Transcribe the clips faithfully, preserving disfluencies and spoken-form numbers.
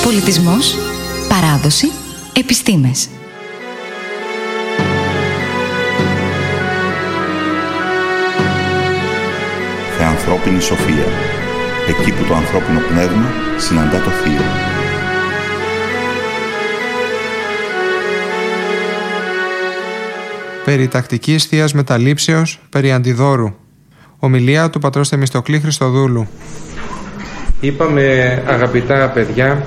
Πολιτισμός, παράδοση, επιστήμες. Θεανθρώπινη σοφία. Εκεί που το ανθρώπινο πνεύμα συναντά το θείο. Περί τακτικής θείας μεταλήψεως, περί Αντιδόρου. Ομιλία του πατρός Θεμιστοκλή Χριστοδούλου. Είπαμε, αγαπητά παιδιά,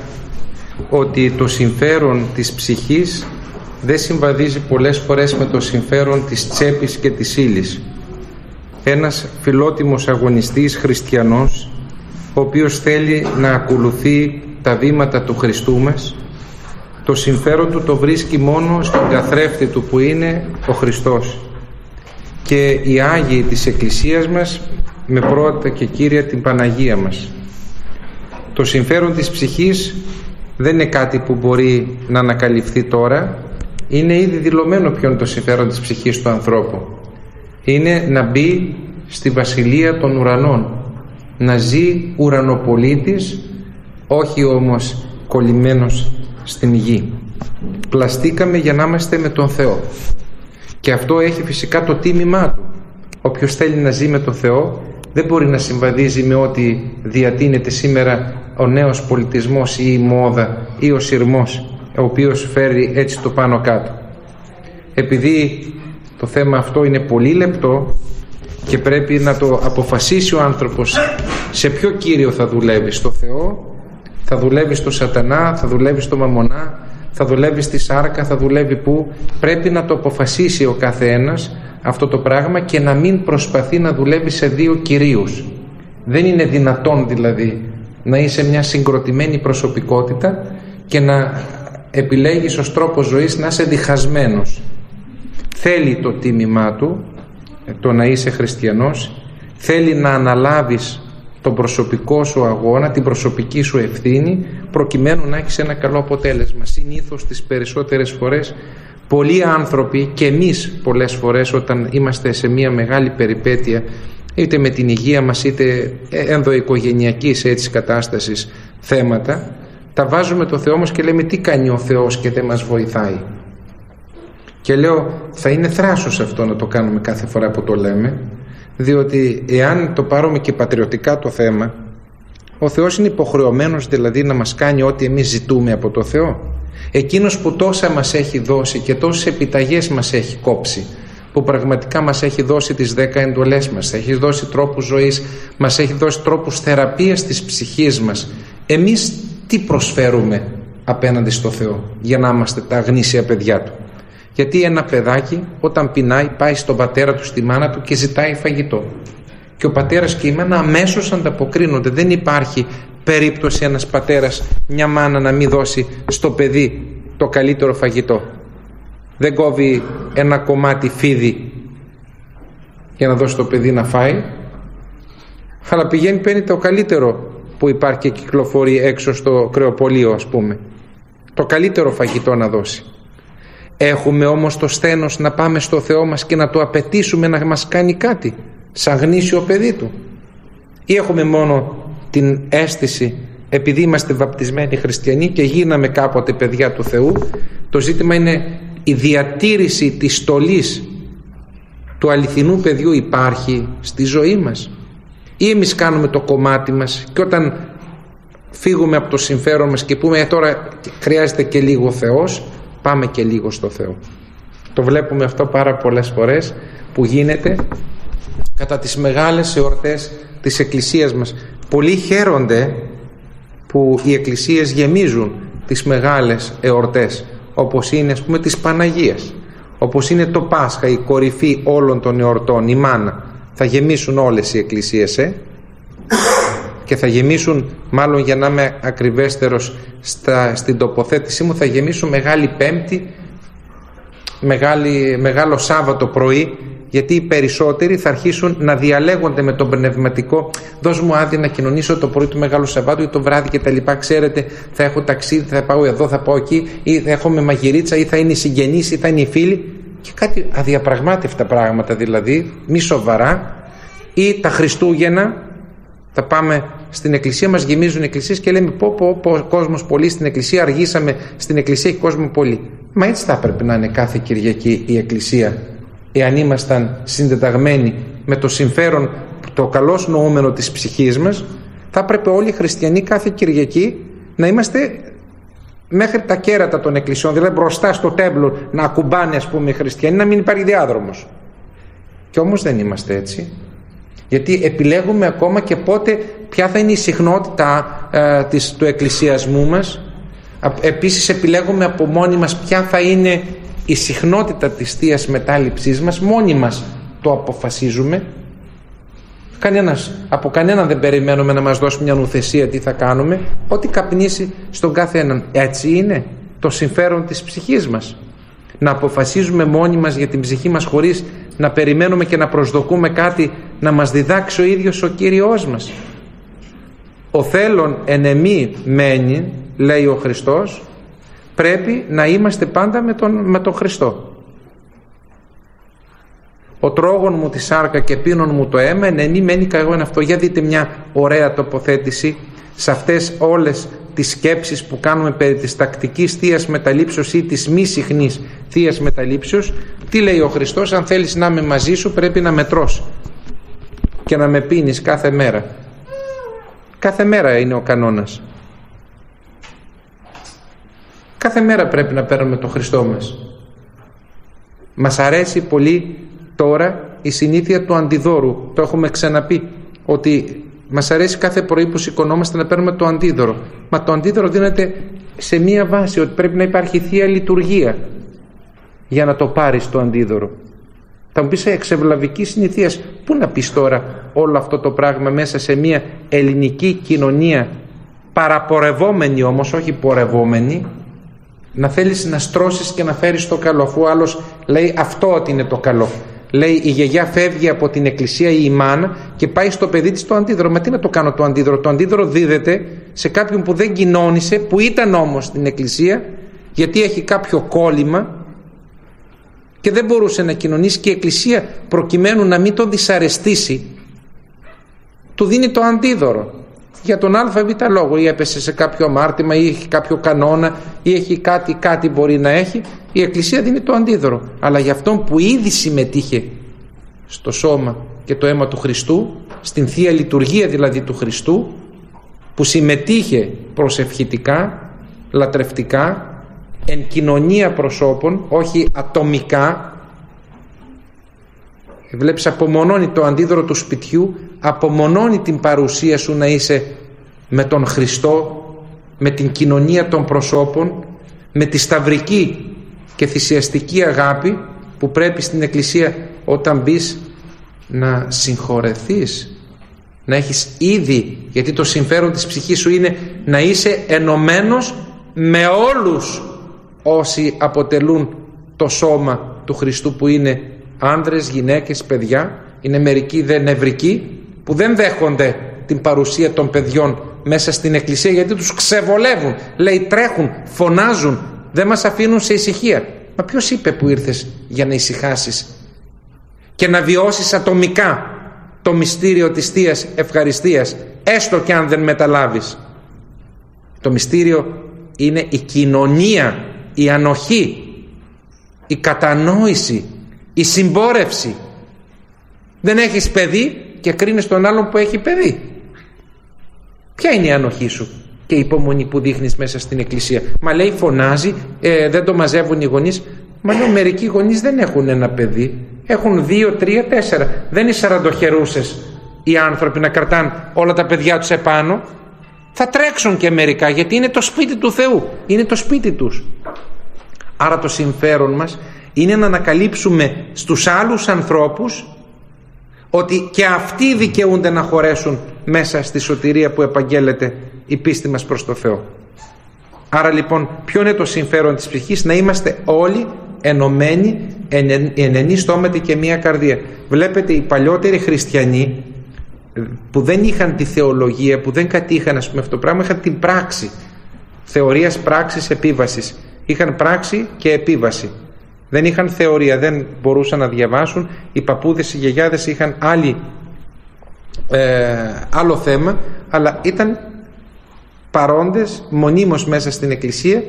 ότι το συμφέρον της ψυχής δεν συμβαδίζει πολλές φορές με το συμφέρον της τσέπης και της ύλης. Ένας φιλότιμος αγωνιστής χριστιανός, ο οποίος θέλει να ακολουθεί τα βήματα του Χριστού μας, το συμφέρον του το βρίσκει μόνο στον καθρέφτη του που είναι ο Χριστός. Και οι Άγιοι της Εκκλησίας μας με πρώτα και κύρια την Παναγία μας. Το συμφέρον της ψυχής δεν είναι κάτι που μπορεί να ανακαλυφθεί τώρα. Είναι ήδη δηλωμένο ποιο είναι το συμφέρον της ψυχής του ανθρώπου. Είναι να μπει στη βασιλεία των ουρανών, να ζει ουρανοπολίτης, όχι όμως κολλημένος στην γη. Πλαστήκαμε για να είμαστε με τον Θεό, και αυτό έχει φυσικά το τίμημά του. Όποιος θέλει να ζει με τον Θεό δεν μπορεί να συμβαδίζει με ό,τι διατείνεται σήμερα ο νέος πολιτισμός ή η μόδα ή ο σειρμός, ο οποίος φέρει έτσι το πάνω κάτω. Επειδή το θέμα αυτό είναι πολύ λεπτό και πρέπει να το αποφασίσει ο άνθρωπος σε ποιο κύριο θα δουλεύει, στο Θεό, θα δουλεύει στο σατανά, θα δουλεύει στο μαμονά, θα δουλεύει στη σάρκα, θα δουλεύει πού, πρέπει να το αποφασίσει ο καθένας αυτό το πράγμα και να μην προσπαθεί να δουλεύει σε δύο κυρίους. Δεν είναι δυνατόν δηλαδή να είσαι μια συγκροτημένη προσωπικότητα και να επιλέγεις ως τρόπο ζωής να είσαι διχασμένος. Θέλει το τίμημά του, το να είσαι χριστιανός, θέλει να αναλάβεις τον προσωπικό σου αγώνα, την προσωπική σου ευθύνη, προκειμένου να έχεις ένα καλό αποτέλεσμα. Συνήθως τις περισσότερες φορές πολλοί άνθρωποι, και εμείς πολλές φορές όταν είμαστε σε μια μεγάλη περιπέτεια, είτε με την υγεία μας είτε ενδοοικογενειακής έτσι κατάστασης θέματα, τα βάζουμε το Θεό μας και λέμε τι κάνει ο Θεός και δεν μας βοηθάει. Και λέω, θα είναι θράσος αυτό να το κάνουμε κάθε φορά που το λέμε, διότι εάν το πάρουμε και πατριωτικά το θέμα, ο Θεός είναι υποχρεωμένος δηλαδή να μας κάνει ό,τι εμείς ζητούμε από το Θεό. Εκείνος που τόσα μας έχει δώσει και τόσες επιταγές μας έχει κόψει, που πραγματικά μας έχει δώσει τις δέκα εντολές μας, έχει δώσει τρόπους ζωής, μας έχει δώσει τρόπους θεραπείας της ψυχής μας, εμείς τι προσφέρουμε απέναντι στο Θεό για να είμαστε τα γνήσια παιδιά Του? Γιατί ένα παιδάκι όταν πεινάει πάει στον πατέρα του, στη μάνα του και ζητάει φαγητό, και ο πατέρας και η μάνα αμέσως ανταποκρίνονται. Δεν υπάρχει περίπτωση ένας πατέρας, μια μάνα να μην δώσει στο παιδί το καλύτερο φαγητό. Δεν κόβει ένα κομμάτι φίδι για να δώσει το παιδί να φάει, αλλά πηγαίνει, παίρνει το καλύτερο που υπάρχει και κυκλοφορεί έξω στο κρεοπωλείο, ας πούμε, το καλύτερο φαγητό να δώσει. Έχουμε όμως το σθένος να πάμε στο Θεό μας και να το απαιτήσουμε να μας κάνει κάτι σαν γνήσιο παιδί Του? Ή έχουμε μόνο την αίσθηση, επειδή είμαστε βαπτισμένοι χριστιανοί και γίναμε κάποτε παιδιά του Θεού, το ζήτημα είναι η διατήρηση της στολής του αληθινού παιδιού υπάρχει στη ζωή μας? Ή εμείς κάνουμε το κομμάτι μας και όταν φύγουμε από το συμφέρον μας και πούμε ε, τώρα χρειάζεται και λίγο Θεός, πάμε και λίγο στο Θεό. Το βλέπουμε αυτό πάρα πολλές φορές που γίνεται κατά τις μεγάλες εορτές της Εκκλησίας μας. Πολλοί χαίρονται που οι εκκλησίες γεμίζουν τις μεγάλες εορτές, όπως είναι ας πούμε της Παναγίας, όπως είναι το Πάσχα, η κορυφή όλων των εορτών, η μάνα. Θα γεμίσουν όλες οι εκκλησίες ε? και θα γεμίσουν, μάλλον για να είμαι ακριβέστερος στα, στην τοποθέτησή μου, θα γεμίσουν Μεγάλη Πέμπτη, μεγάλη, Μεγάλο Σάββατο πρωί, γιατί οι περισσότεροι θα αρχίσουν να διαλέγονται με τον πνευματικό. Δώσ' μου άδεια να κοινωνήσω το πρωί του Μεγάλου Σαββάτου ή το βράδυ και τα λοιπά. Ξέρετε, θα έχω ταξίδι, θα πάω εδώ, θα πάω εκεί, ή θα έχω με μαγειρίτσα, ή θα είναι οι συγγενείς, ή θα είναι οι φίλοι. Και κάτι αδιαπραγμάτευτα πράγματα δηλαδή, μη σοβαρά. Ή τα Χριστούγεννα θα πάμε στην εκκλησία, μας γεμίζουν εκκλησίες και λέμε πω πω πω κόσμος πολύ στην εκκλησία, αργήσαμε, στην εκκλησία έχει κόσμο πολύ. Μα έτσι θα έπρεπε να είναι κάθε Κυριακή η εκκλησία, εάν ήμασταν συντεταγμένοι με το συμφέρον, το καλώς νοούμενο της ψυχής μας. Θα έπρεπε όλοι οι χριστιανοί κάθε Κυριακή να είμαστε μέχρι τα κέρατα των εκκλησιών, δηλαδή μπροστά στο τέμπλο να ακουμπάνε, ας πούμε, οι χριστιανοί, να μην υπάρχει διάδρομος. Και όμως δεν είμαστε έτσι, γιατί επιλέγουμε ακόμα και πότε, ποια θα είναι η συχνότητα ε, της, του εκκλησιασμού μας. Επίσης επιλέγουμε από μόνοι μας ποια θα είναι η συχνότητα της Θείας Μετάληψής μας, μόνοι μας το αποφασίζουμε. Κανένας, από κανέναν δεν περιμένουμε να μας δώσει μια νουθεσία τι θα κάνουμε, ό,τι καπνίσει στον κάθε έναν. Έτσι είναι το συμφέρον της ψυχής μας, να αποφασίζουμε μόνοι μας για την ψυχή μας χωρίς να περιμένουμε και να προσδοκούμε κάτι να μας διδάξει ο ίδιος ο Κύριος μας. Ο θέλων εν εμή μένει, λέει ο Χριστός, πρέπει να είμαστε πάντα με τον, με τον Χριστό. Ο τρόγων μου τη σάρκα και πίνων μου το αίμα, εν εμή μένει καγώ εν αυτό. Για δείτε μια ωραία τοποθέτηση σε αυτές όλες τις σκέψεις που κάνουμε περί της τακτικής θείας μεταλήψεως ή της μη συχνής θείας μεταλήψεως. Τι λέει ο Χριστός? Αν θέλεις να είμαι μαζί σου πρέπει να με τρως και να με πίνεις κάθε μέρα. Κάθε μέρα είναι ο κανόνας. Κάθε μέρα πρέπει να παίρνουμε τον Χριστό μας. Μας αρέσει πολύ τώρα η συνήθεια του αντιδώρου. Το έχουμε ξαναπεί ότι μας αρέσει κάθε πρωί που σηκωνόμαστε να παίρνουμε το αντίδωρο. Μα το αντίδωρο δίνεται σε μία βάση, ότι πρέπει να υπάρχει Θεία Λειτουργία για να το πάρεις το αντίδωρο. Θα μου πεις εξευλαβική συνηθίας. Πού να πεις τώρα όλο αυτό το πράγμα μέσα σε μία ελληνική κοινωνία, παραπορευόμενη όμως, όχι πορευόμενη, να θέλεις να στρώσεις και να φέρεις το καλό, αφού άλλος λέει αυτό ότι είναι το καλό. Λέει η γιαγιά φεύγει από την εκκλησία ή η μάνα και πάει στο παιδί της το αντίδωρο. Μα τι να το κάνω το αντίδωρο? Το αντίδωρο δίδεται σε κάποιον που δεν κοινώνησε, που ήταν όμως στην εκκλησία, γιατί έχει κάποιο κόλλημα και δεν μπορούσε να κοινωνήσει, και η εκκλησία προκειμένου να μην τον δυσαρεστήσει του δίνει το αντίδωρο για τον ΑΒ λόγο, ή έπεσε σε κάποιο αμάρτημα ή έχει κάποιο κανόνα ή έχει κάτι, κάτι μπορεί να έχει, η εκκλησία δίνει το αντίδωρο. Αλλά για αυτόν που ήδη συμμετείχε στο σώμα και το αίμα του Χριστού, στην Θεία Λειτουργία δηλαδή του Χριστού, που συμμετείχε προσευχητικά, λατρευτικά, εν κοινωνία προσώπων, όχι ατομικά. Βλέπεις, απομονώνει το αντίδωρο του σπιτιού, απομονώνει την παρουσία σου να είσαι με τον Χριστό, με την κοινωνία των προσώπων, με τη σταυρική και θυσιαστική αγάπη που πρέπει στην εκκλησία όταν μπεις να συγχωρεθείς, να έχεις ήδη, γιατί το συμφέρον της ψυχής σου είναι να είσαι ενωμένος με όλους όσοι αποτελούν το σώμα του Χριστού, που είναι άνδρες, γυναίκες, παιδιά. Είναι μερικοί δε νευρικοί που δεν δέχονται την παρουσία των παιδιών μέσα στην εκκλησία, γιατί τους ξεβολεύουν, λέει, τρέχουν, φωνάζουν, δεν μας αφήνουν σε ησυχία. Μα ποιος είπε που ήρθες για να ησυχάσεις και να βιώσεις ατομικά το μυστήριο της Θείας Ευχαριστίας, έστω και αν δεν μεταλάβεις? Το μυστήριο είναι η κοινωνία, η ανοχή, η κατανόηση, η συμπόρευση. Δεν έχεις παιδί και κρίνεις τον άλλον που έχει παιδί. Ποια είναι η ανοχή σου και η υπομονή που δείχνεις μέσα στην εκκλησία? Μα λέει φωνάζει, ε, δεν το μαζεύουν οι γονείς. Μα λέω, μερικοί γονείς δεν έχουν ένα παιδί, έχουν δύο, τρία, τέσσερα. Δεν είναι σαραντοχερούσες οι άνθρωποι να κρατάνε όλα τα παιδιά τους επάνω. Θα τρέξουν και μερικά, γιατί είναι το σπίτι του Θεού, είναι το σπίτι τους. Άρα το συμφέρον μας είναι να ανακαλύψουμε στους άλλους ανθρώπους ότι και αυτοί δικαιούνται να χωρέσουν μέσα στη σωτηρία που επαγγέλλεται η πίστη μας προς το Θεό. Άρα λοιπόν, ποιο είναι το συμφέρον της ψυχής? Να είμαστε όλοι ενωμένοι, ενενή στόματι και μία καρδία. Βλέπετε, οι παλιότεροι χριστιανοί που δεν είχαν τη θεολογία, που δεν κατήχαν, ας πούμε, αυτό το πράγμα, είχαν την πράξη θεωρίας, πράξης, επίβασης. Είχαν πράξη και επίβαση. Δεν είχαν θεωρία, δεν μπορούσαν να διαβάσουν. Οι παππούδες, οι γιαγιάδες είχαν άλλη ε, άλλο θέμα, αλλά ήταν παρόντες μονίμως μέσα στην Εκκλησία,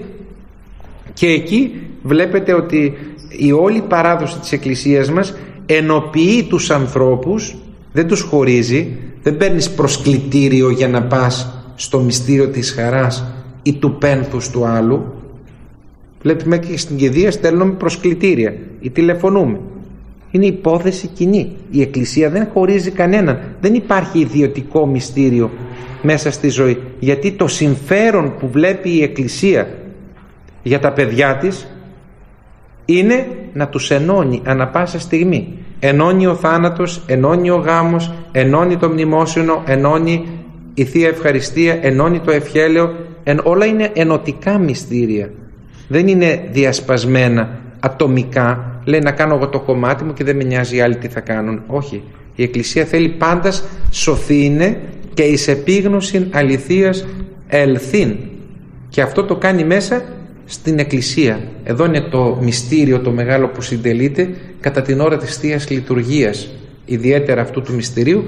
και εκεί βλέπετε ότι η όλη παράδοση της Εκκλησίας μας ενοποιεί τους ανθρώπους, δεν τους χωρίζει. Δεν παίρνεις προσκλητήριο για να πας στο μυστήριο της χαράς ή του πένθους του άλλου. Βλέπουμε και στην κηδεία στέλνουμε προσκλητήρια ή τηλεφωνούμε. Είναι υπόθεση κοινή. Η Εκκλησία δεν χωρίζει κανέναν. Δεν υπάρχει ιδιωτικό μυστήριο μέσα στη ζωή, γιατί το συμφέρον που βλέπει η Εκκλησία για τα παιδιά της είναι να τους ενώνει ανα πάσα στιγμή. Ενώνει ο θάνατος, ενώνει ο γάμος, ενώνει το μνημόσυνο, ενώνει η Θεία Ευχαριστία, ενώνει το ευχέλαιο. Εν, όλα είναι ενωτικά μυστήρια. Δεν είναι διασπασμένα ατομικά. Λέει να κάνω εγώ το κομμάτι μου και δεν με νοιάζει οι άλλοι τι θα κάνουν. Όχι. Η Εκκλησία θέλει πάντας σωθήνε και εις επίγνωσιν αληθείας ελθήν. Και αυτό το κάνει μέσα στην Εκκλησία. Εδώ είναι το μυστήριο το μεγάλο που συντελείται κατά την ώρα της Θείας Λειτουργίας, ιδιαίτερα αυτού του μυστηρίου,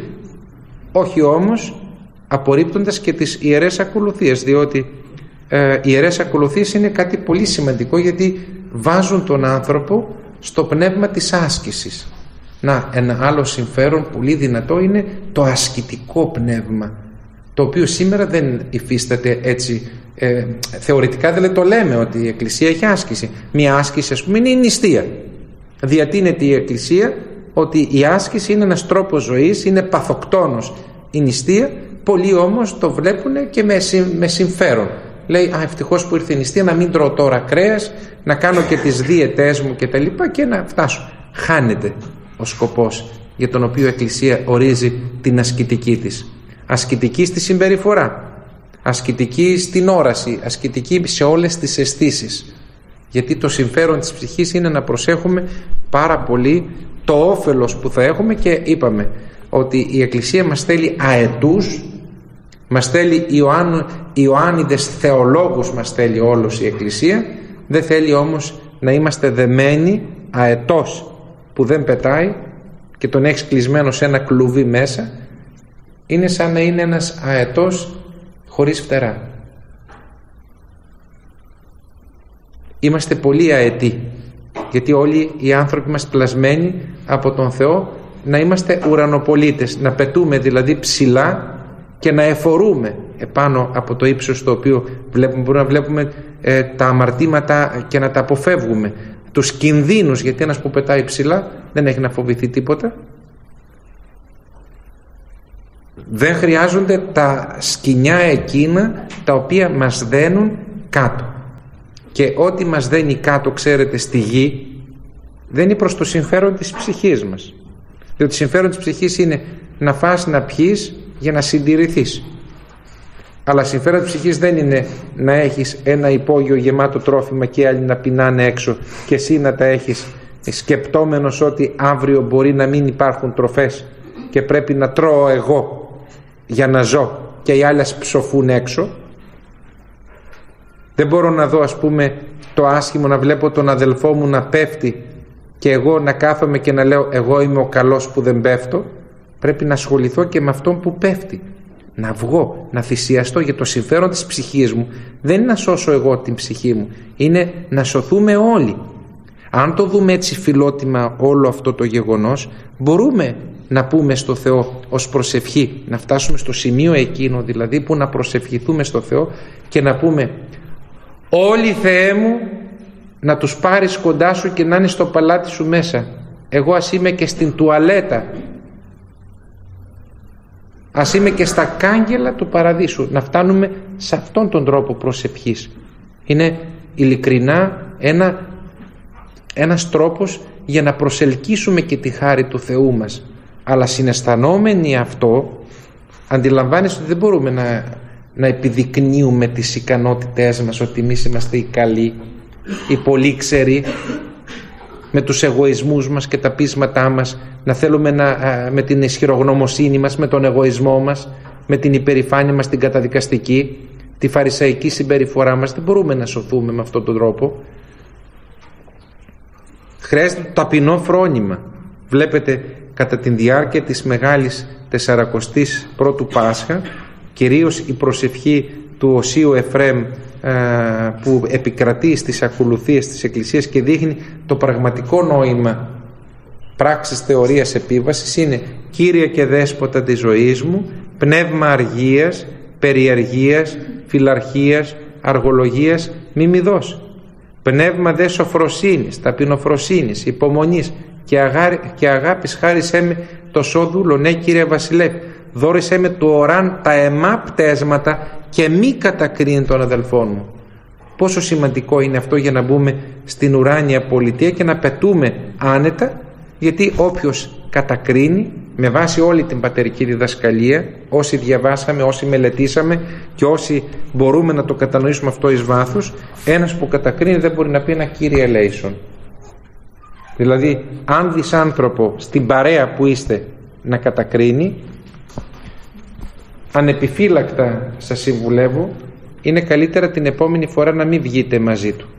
όχι όμως απορρίπτοντας και τις ιερές ακολουθίες, διότι ε, οι ιερές ακολουθίες είναι κάτι πολύ σημαντικό, γιατί βάζουν τον άνθρωπο στο πνεύμα της άσκησης. Να, ένα άλλο συμφέρον πολύ δυνατό είναι το ασκητικό πνεύμα, το οποίο σήμερα δεν υφίσταται έτσι. Ε, θεωρητικά δεν το λέμε ότι η Εκκλησία έχει άσκηση. Μια άσκηση, ας πούμε, είναι η νηστεία. Διατείνεται η Εκκλησία ότι η άσκηση είναι ένας τρόπος ζωής, είναι παθοκτόνος η νηστεία. Πολλοί όμως το βλέπουν και με, με συμφέρον. Λέει, α, ευτυχώς που ήρθε η νηστεία, να μην τρώω τώρα κρέας, να κάνω και τις δίαιτές μου και τα λοιπά και να φτάσω. Χάνεται ο σκοπός για τον οποίο η Εκκλησία ορίζει την ασκητική της. Ασκητική στη συμπεριφορά, ασκητική στην όραση, ασκητική σε όλες τις αισθήσεις. Γιατί το συμφέρον της ψυχής είναι να προσέχουμε πάρα πολύ το όφελος που θα έχουμε, και είπαμε ότι η Εκκλησία μας θέλει αετούς, μας θέλει Ιωάννου, Ιωάννιδες θεολόγους, μας θέλει όλος η Εκκλησία. Δεν θέλει όμως να είμαστε δεμένοι αετός που δεν πετάει και τον έχεις κλεισμένο σε ένα κλουβί μέσα. Είναι σαν να είναι ένας αετός χωρίς φτερά. Είμαστε πολύ αετοί, γιατί όλοι οι άνθρωποι μας πλασμένοι από τον Θεό να είμαστε ουρανοπολίτες, να πετούμε δηλαδή ψηλά και να εφορούμε επάνω από το ύψος στο οποίο βλέπουμε. Μπορούμε να βλέπουμε ε, τα αμαρτήματα και να τα αποφεύγουμε, τους κινδύνους, γιατί ένας που πετάει ψηλά δεν έχει να φοβηθεί τίποτα. Δεν χρειάζονται τα σκοινιά εκείνα τα οποία μας δένουν κάτω. Και ό,τι μας δένει κάτω, ξέρετε, στη γη, δεν είναι προς το συμφέρον της ψυχής μας. Διότι το συμφέρον της ψυχής είναι να φας, να πιείς για να συντηρηθείς. Αλλά συμφέρον της ψυχής δεν είναι να έχεις ένα υπόγειο γεμάτο τρόφιμα και άλλοι να πεινάνε έξω και εσύ να τα έχεις σκεπτόμενος ότι αύριο μπορεί να μην υπάρχουν τροφές και πρέπει να τρώω εγώ για να ζω και οι άλλοι ψοφούν έξω. Δεν μπορώ να δω, ας πούμε, το άσχημο, να βλέπω τον αδελφό μου να πέφτει και εγώ να κάθομαι και να λέω εγώ είμαι ο καλός που δεν πέφτω. Πρέπει να ασχοληθώ και με αυτόν που πέφτει, να βγω, να θυσιαστώ για το συμφέρον της ψυχής μου. Δεν είναι να σώσω εγώ την ψυχή μου, είναι να σωθούμε όλοι. Αν το δούμε έτσι φιλότιμα όλο αυτό το γεγονός, μπορούμε να πούμε στο Θεό ως προσευχή, να φτάσουμε στο σημείο εκείνο δηλαδή που να προσευχηθούμε στο Θεό και να πούμε όλοι Θεέ μου να τους πάρεις κοντά σου και να είναι στο παλάτι σου μέσα. Εγώ ας είμαι και στην τουαλέτα, ας είμαι και στα κάγκελα του παραδείσου. Να φτάνουμε σε αυτόν τον τρόπο προσευχής. Είναι ειλικρινά ένα, ένας τρόπος για να προσελκύσουμε και τη χάρη του Θεού μας. Αλλά συναισθανόμενοι αυτό, αντιλαμβάνεσαι ότι δεν μπορούμε να, να επιδεικνύουμε τις ικανότητές μας, ότι εμείς είμαστε οι καλοί, οι πολύξεροι, με τους εγωισμούς μας και τα πείσματά μας, να θέλουμε να, με την ισχυρογνωμοσύνη μας, με τον εγωισμό μας, με την υπερηφάνεια μας, την καταδικαστική, τη φαρισαϊκή συμπεριφορά μας. Δεν μπορούμε να σωθούμε με αυτόν τον τρόπο. Χρειάζεται το ταπεινό φρόνημα. Βλέπετε κατά τη διάρκεια της μεγάλης Τεσσαρακοστής Πρώτου Πάσχα, κυρίως η προσευχή του Οσίου Εφραίμ που επικρατεί στις ακολουθίες της Εκκλησίας και δείχνει το πραγματικό νόημα πράξης θεωρίας επίβασης, είναι Κύριε και Δέσποτα της ζωής μου, πνεύμα αργίας, περιεργίας, φιλαρχίας, αργολογίας μη μη δώσει. Πνεύμα δε σοφροσύνης, ταπεινοφροσύνης, υπομονής και, αγά, και αγάπης χάρισέ με το σώδουλο, ναι Κύριε Βασιλεύ, δώρισέ με του οράν τα αιμά πτέσματα και μη κατακρίνει των αδελφών μου. Πόσο σημαντικό είναι αυτό για να μπούμε στην ουράνια πολιτεία και να πετούμε άνετα, γιατί όποιος κατακρίνει με βάση όλη την πατερική διδασκαλία, όσοι διαβάσαμε, όσοι μελετήσαμε και όσοι μπορούμε να το κατανοήσουμε αυτό εις βάθος, ένας που κατακρίνει δεν μπορεί να πει ένα Κύριε ελέησον. Δηλαδή αν δεις άνθρωπο στην παρέα που είστε να κατακρίνει, ανεπιφύλακτα σας συμβουλεύω, είναι καλύτερα την επόμενη φορά να μην βγείτε μαζί του,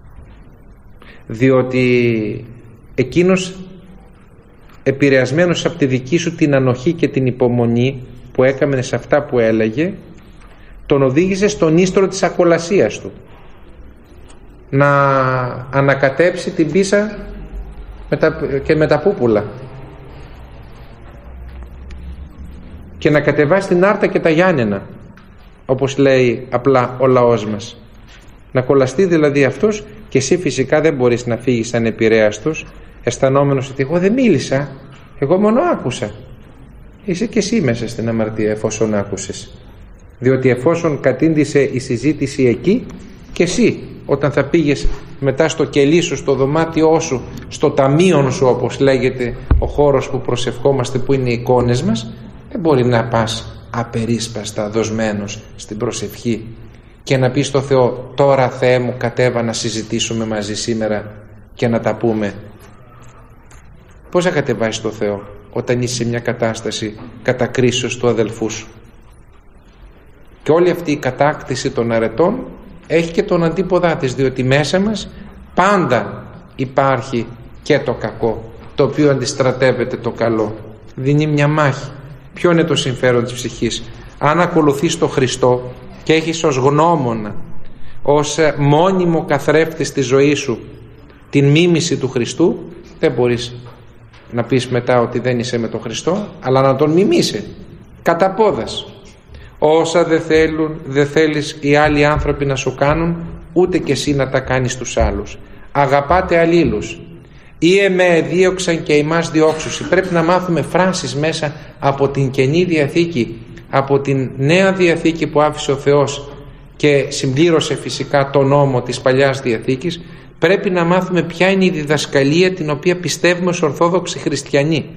διότι εκείνος, επηρεασμένος από τη δική σου την ανοχή και την υπομονή που έκαμε σε αυτά που έλεγε, τον οδήγησε στον ίστρο της ακολασίας του, να ανακατέψει την πίσα με τα, και με τα πούπουλα και να κατεβάσει την Άρτα και τα Γιάννενα, όπως λέει απλά ο λαός μας. Να κολλαστεί δηλαδή αυτός, και εσύ φυσικά δεν μπορείς να φύγεις ανεπηρέαστος, αισθανόμενος ότι εγώ δεν μίλησα, εγώ μόνο άκουσα. Είσαι και εσύ μέσα στην αμαρτία εφόσον άκουσες, διότι εφόσον κατήντησε η συζήτηση εκεί, και εσύ όταν θα πήγες μετά στο κελί σου, στο δωμάτιό σου, στο ταμείο σου όπως λέγεται ο χώρος που προσευχόμαστε, που είναι οι εικόνες μας, δεν μπορεί να πας απερίσπαστα δοσμένος στην προσευχή και να πεις στο Θεό, τώρα Θεέ μου κατέβα να συζητήσουμε μαζί σήμερα και να τα πούμε. Πώς θα κατεβάσεις το Θεό όταν είσαι σε μια κατάσταση κατακρίσεως του αδελφού σου? Και όλη αυτή η κατάκτηση των αρετών έχει και τον αντίποδά της, διότι μέσα μας πάντα υπάρχει και το κακό, το οποίο αντιστρατεύεται το καλό, δίνει μια μάχη. Ποιο είναι το συμφέρον της ψυχής? Αν ακολουθείς το Χριστό και έχεις ως γνώμονα, ως μόνιμο καθρέφτη στη ζωή σου την μίμηση του Χριστού, δεν μπορείς να πεις μετά ότι δεν είσαι με τον Χριστό, αλλά να τον μιμήσει κατά πόδας. Όσα δεν θέλουν, δεν θέλεις οι άλλοι άνθρωποι να σου κάνουν, ούτε και εσύ να τα κάνεις στους άλλους. Αγαπάτε αλλήλους. Ή εμέ δίωξαν και ημάς διώξουσι. Πρέπει να μάθουμε φράσεις μέσα από την Καινή Διαθήκη, από την Νέα Διαθήκη που άφησε ο Θεός και συμπλήρωσε φυσικά τον νόμο της Παλιάς Διαθήκης. Πρέπει να μάθουμε ποια είναι η διδασκαλία την οποία πιστεύουμε ως Ορθόδοξοι Χριστιανοί.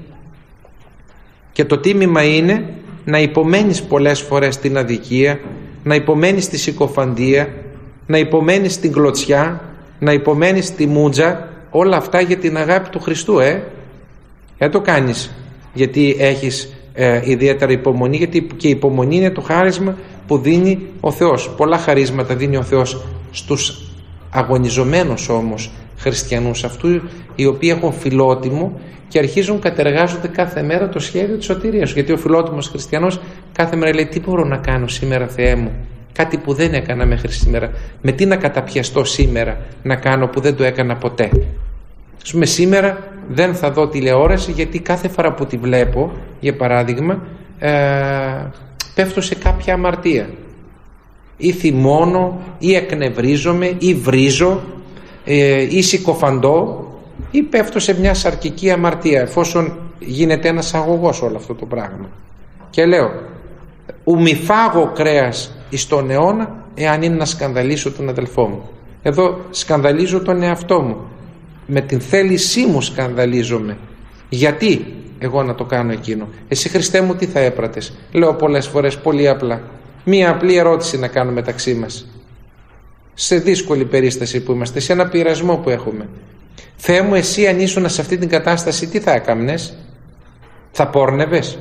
Και το τίμημα είναι να υπομένεις πολλές φορές την αδικία, να υπομένεις τη συκοφαντία, να υπομένεις την κλωτσιά, να υπομένεις τη μούτζα, όλα αυτά για την αγάπη του Χριστού. Ε, δεν το κάνεις γιατί έχεις ε, ιδιαίτερα υπομονή, γιατί και η υπομονή είναι το χάρισμα που δίνει ο Θεός. Πολλά χαρίσματα δίνει ο Θεός στους αγωνιζομένους όμως χριστιανούς, αυτού οι οποίοι έχουν φιλότιμο και αρχίζουν κατεργάζονται κάθε μέρα το σχέδιο της σωτηρίας. Γιατί ο φιλότιμος χριστιανός κάθε μέρα λέει, τι μπορώ να κάνω σήμερα Θεέ μου, κάτι που δεν έκανα μέχρι σήμερα, με τι να καταπιαστώ σήμερα να κάνω που δεν το έκανα ποτέ. Ας πούμε σήμερα δεν θα δω τηλεόραση γιατί κάθε φορά που τη βλέπω, για παράδειγμα, ε, πέφτω σε κάποια αμαρτία, ή θυμώνω ή εκνευρίζομαι ή βρίζω ε, ή συκοφαντώ ή πέφτω σε μια σαρκική αμαρτία, εφόσον γίνεται ένας αγωγός όλο αυτό το πράγμα. Και λέω, ου μη φάγω κρέας εις τον αιώνα, εάν είναι να σκανδαλίσω τον αδελφό μου. Εδώ σκανδαλίζω τον εαυτό μου, με την θέλησή μου σκανδαλίζομαι. Γιατί εγώ να το κάνω εκείνο? Εσύ Χριστέ μου τι θα έπρατες? Λέω πολλές φορές πολύ απλά, μία απλή ερώτηση να κάνω μεταξύ μας, σε δύσκολη περίσταση που είμαστε, σε ένα πειρασμό που έχουμε. Θεέ μου, εσύ αν ήσουν σε αυτή την κατάσταση τι θα έκαμνες? Θα πόρνευες?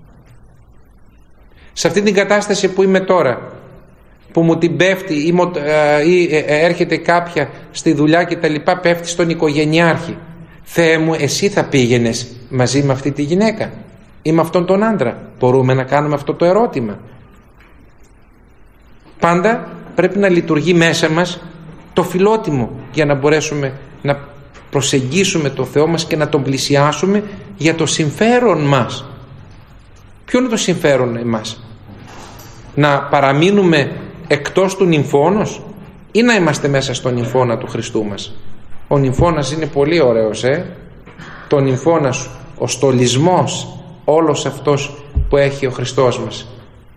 Σε αυτή την κατάσταση που είμαι τώρα, που μου την πέφτει ή, ή έρχεται κάποια στη δουλειά και τα λοιπά, πέφτει στον οικογενειάρχη, Θεέ μου, εσύ θα πήγαινες μαζί με αυτή τη γυναίκα? ή με αυτόν τον άντρα? Μπορούμε να κάνουμε αυτό το ερώτημα? Πάντα πρέπει να λειτουργεί μέσα μας το φιλότιμο για να μπορέσουμε να προσεγγίσουμε το Θεό μας και να τον πλησιάσουμε για το συμφέρον μας. Ποιο είναι το συμφέρον εμάς? Να παραμείνουμε εκτός του νυμφώνος ή να είμαστε μέσα στον νυμφώνα του Χριστού μας? Ο νυμφώνας είναι πολύ ωραίος, ε? Το νυμφώνας, ο στολισμός, όλος αυτός που έχει ο Χριστός μας.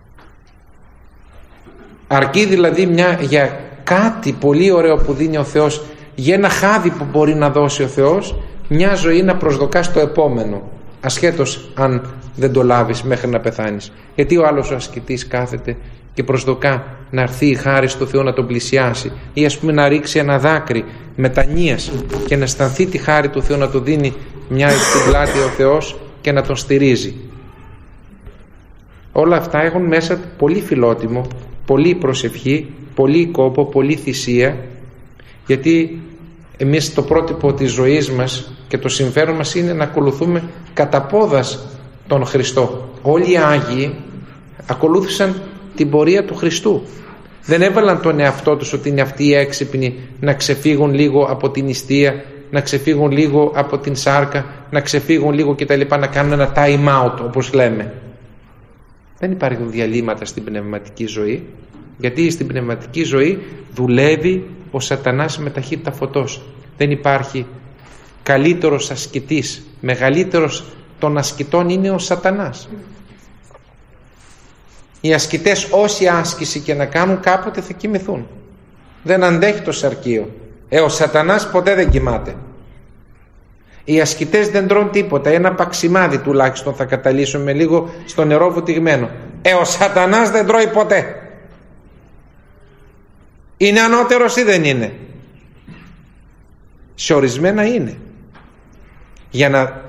Αρκεί δηλαδή μια, για κάτι πολύ ωραίο που δίνει ο Θεός, για ένα χάδι που μπορεί να δώσει ο Θεός, μια ζωή να προσδοκάς το επόμενο, ασχέτως αν δεν το λάβεις μέχρι να πεθάνεις. Γιατί ο άλλος ο ασκητής κάθεται και προσδοκά να έρθει η χάρη του Θεού να τον πλησιάσει, ή ας πούμε να ρίξει ένα δάκρυ μετανοίας και να αισθανθεί τη χάρη του Θεού να του δίνει μια στην πλάτη ο Θεός και να τον στηρίζει. Όλα αυτά έχουν μέσα πολύ φιλότιμο, πολύ προσευχή, πολύ κόπο, πολύ θυσία, γιατί εμείς το πρότυπο της ζωής μας και το συμφέρον μας είναι να ακολουθούμε κατά πόδας τον Χριστό. Όλοι οι Άγιοι ακολούθησαν την πορεία του Χριστού. Δεν έβαλαν τον εαυτό τους ότι είναι αυτοί οι έξυπνοι να ξεφύγουν λίγο από την νηστεία, να ξεφύγουν λίγο από την σάρκα, να ξεφύγουν λίγο κτλ, να κάνουν ένα time out όπως λέμε. Δεν υπάρχουν διαλύματα στην πνευματική ζωή, γιατί στην πνευματική ζωή δουλεύει ο σατανάς με ταχύτητα φωτός. Δεν υπάρχει καλύτερος ασκητής, μεγαλύτερος των ασκητών είναι ο σατανάς. Οι ασκητές όση άσκηση και να κάνουν κάποτε θα κοιμηθούν. Δεν αντέχει το σαρκείο. Ε, ο σατανάς ποτέ δεν κοιμάται. Οι ασκητές δεν τρώνε τίποτα, ένα παξιμάδι τουλάχιστον θα καταλύσουμε λίγο στο νερό βουτυγμένο. Ε, ο σατανάς δεν τρώει ποτέ. Είναι ανώτερος ή δεν είναι? Σε ορισμένα είναι. Για να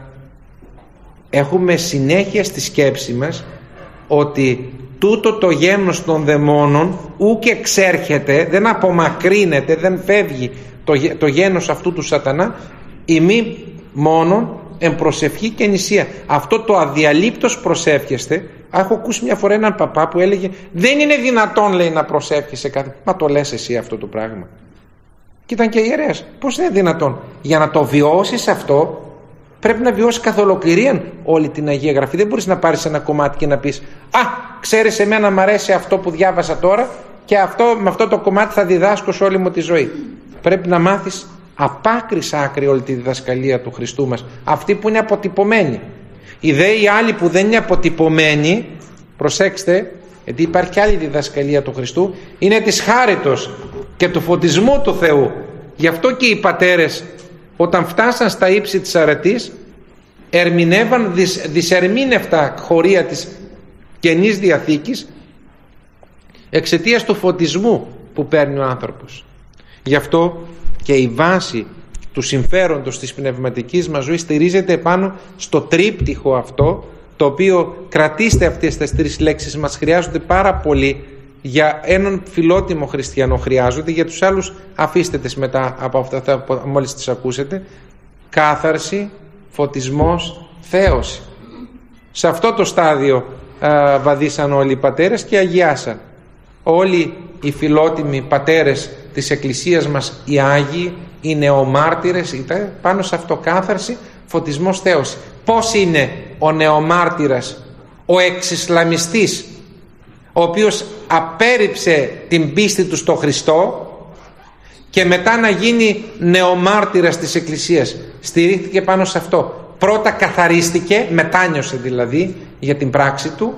έχουμε συνέχεια στη σκέψη μας ότι τούτο το γένος των δαιμόνων ούκ εξέρχεται, δεν απομακρύνεται, δεν φεύγει το, το γένος αυτού του σατανά, ημί μόνον εν προσευχή και νησία. Αυτό το αδιαλείπτος προσεύχεστε. Έχω ακούσει μια φορά έναν παπά που έλεγε δεν είναι δυνατόν, λέει, να προσεύχεσαι κάτι. Μα το λες εσύ αυτό το πράγμα? Και ήταν και ιερέας. Πώς είναι δυνατόν? Για να το βιώσεις αυτό πρέπει να βιώσεις καθ' ολοκληρία όλη την Αγία Γραφή. Δεν μπορείς να πάρεις ένα κομμάτι και να πεις α, ξέρεις, εμένα μ' αρέσει αυτό που διάβασα τώρα και αυτό, με αυτό το κομμάτι θα διδάσκω σε όλη μου τη ζωή. Πρέπει να μάθεις απ' άκρη σ' άκρη όλη τη διδασκαλία του Χριστού μας, αυτή που είναι αποτυπωμένη. Οι δε οι άλλοι που δεν είναι αποτυπωμένοι, προσέξτε, γιατί υπάρχει και άλλη διδασκαλία του Χριστού, είναι της χάριτος και του φωτισμού του Θεού. Γι' αυτό και οι πατέρες όταν φτάσαν στα ύψη της αρετής ερμηνεύαν δυσ, δυσερμήνευτα χωρία της Καινής Διαθήκης εξαιτίας του φωτισμού που παίρνει ο άνθρωπος. Γι' αυτό και η βάση του συμφέροντος της πνευματικής μας ζωής στηρίζεται πάνω στο τρίπτυχο αυτό, το οποίο, κρατήστε αυτές τις τρεις λέξεις, μας χρειάζονται πάρα πολύ. Για έναν φιλότιμο χριστιανό χρειάζονται, για τους άλλους αφήστε τις μετά από αυτά που μόλις τις ακούσετε. Κάθαρση, φωτισμός, θέωση. Σε αυτό το στάδιο α, βαδίσαν όλοι οι πατέρες και αγιάσαν. Όλοι οι φιλότιμοι πατέρες της Εκκλησίας μας, οι Άγιοι, οι νεομάρτυρες, ήταν πάνω σε αυτό, κάθαρση, φωτισμός, θέωση. Πώς είναι ο νεομάρτυρας, ο εξισλαμιστής, ο οποίος απέρριψε την πίστη του στο Χριστό και μετά να γίνει νεομάρτυρας της Εκκλησίας? Στηρίχθηκε πάνω σε αυτό. Πρώτα καθαρίστηκε, μετάνιωσε δηλαδή για την πράξη του,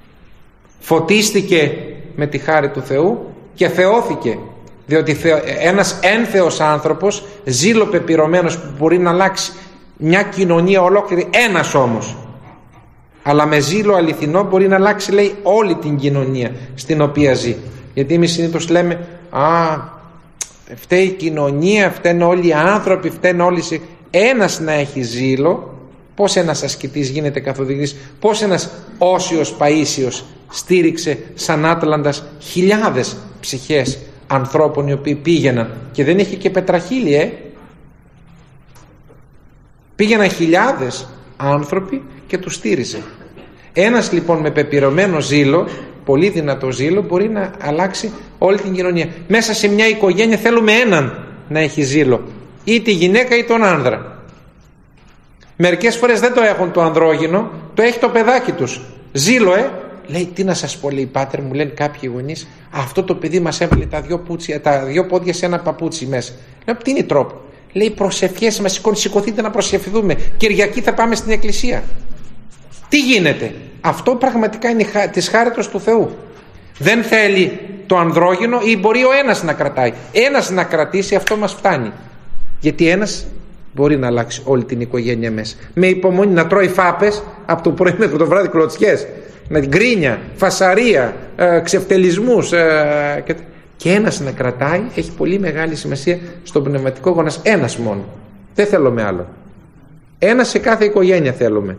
φωτίστηκε με τη χάρη του Θεού και θεώθηκε. Διότι ένας ένθεος άνθρωπος, ζήλο πεπειρωμένος, που μπορεί να αλλάξει μια κοινωνία ολόκληρη, ένας όμως, αλλά με ζήλο αληθινό μπορεί να αλλάξει, λέει, όλη την κοινωνία στην οποία ζει. Γιατί εμείς συνήθως λέμε α, φταίει η κοινωνία, φταίνε όλοι οι άνθρωποι, φταίνε όλοι. Ένας να έχει ζήλο, πώς ένας ασκητής γίνεται καθοδηγητής, πώς ένας όσιος Παΐσιος στήριξε σαν Άτλαντας χιλιάδες ψυχές ανθρώπων οι οποίοι πήγαιναν, και δεν είχε και πετραχίλι, ε. πήγαιναν χιλιάδες άνθρωποι και τους στήριζε. Ένας λοιπόν με πεπειρωμένο ζήλο, πολύ δυνατό ζήλο, μπορεί να αλλάξει όλη την κοινωνία. Μέσα σε μια οικογένεια θέλουμε έναν να έχει ζήλο, ή τη γυναίκα ή τον άνδρα. Μερικές φορές δεν το έχουν το ανδρόγυνο, το έχει το παιδάκι τους. Ζήλο, ε! Λέει, τι να σας πω, λέει, πάτερ, μου λένε κάποιοι γονείς, αυτό το παιδί μας έβαλε τα δυο, πούτσια, τα δυο πόδια σε ένα παπούτσι μέσα. Λέω, τι είναι η τρόπο? Λέει, προσευχές μας, σηκωθείτε να προσευχηθούμε. Κυριακή θα πάμε στην εκκλησία. Τι γίνεται? Αυτό πραγματικά είναι της χάριτος του Θεού. Δεν θέλει το ανδρόγυνο, ή μπορεί ο ένας να κρατάει. Ένας να κρατήσει, αυτό μας φτάνει. Γιατί ένας μπορεί να αλλάξει όλη την οικογένεια μέσα. Με υπομονή, να τρώει φάπες από το πρωί μέχρι το βράδυ, κλωτσιές, να γκρίνια, φασαρία, ε, ξεφτελισμούς, ε, και, και ένας να κρατάει. Έχει πολύ μεγάλη σημασία στον πνευματικό γονάς. Ένας μόνο. Δεν θέλουμε άλλο. Ένας σε κάθε οικογένεια θέλουμε.